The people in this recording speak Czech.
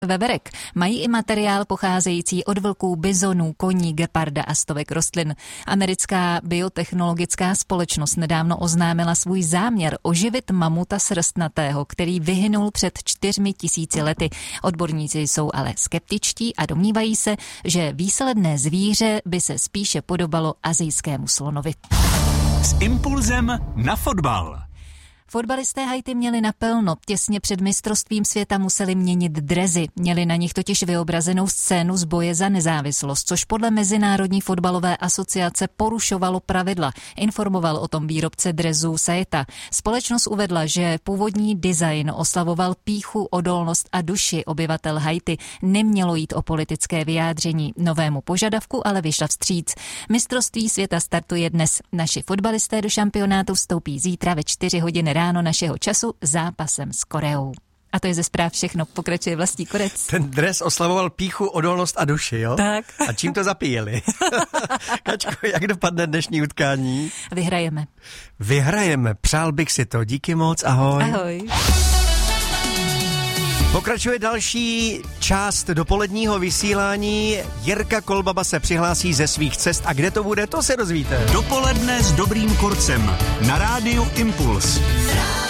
veverek. Mají i materiál pocházející od vlků, bizonů, koní, geparda a stovek rostlin. Americká biotechnologická společnost nedávno oznámila svůj záměr oživit mamuta srstnatého, který vyhynul před 4000 lety. Odborníci jsou ale skeptičtí a domnívají se, že výsledné zvíře by se spíše podobalo asijskému slonovi. S impulzem na fotbal. Fotbalisté Haiti měli naplno, těsně před mistrovstvím světa museli měnit dresy. Měli na nich totiž vyobrazenou scénu z boje za nezávislost, což podle Mezinárodní fotbalové asociace porušovalo pravidla. Informoval o tom výrobce dresů Saeta. Společnost uvedla, že původní design oslavoval pýchu, odolnost a duši obyvatel Haiti. Nemělo jít o politické vyjádření. Novému požadavku ale vyšla vstříc. Mistrovství světa startuje dnes. Naši fotbalisté do šampionátu vstoupí zítra ve 4 hodiny ráno našeho času zápasem s Koreou. A to je ze zpráv všechno, pokračuje Vlastí Korec. Ten dres oslavoval pýchu, odolnost a duši, jo? Tak. A čím to zapíjeli? Kačko, jak dopadne dnešní utkání? Vyhrajeme. Vyhrajeme, přál bych si to. Díky moc, ahoj. Ahoj. Pokračuje další část dopoledního vysílání. Jirka Kolbaba se přihlásí ze svých cest a kde to bude, to se dozvíte. Dopoledne s Dobrým Korcem na rádiu Impuls.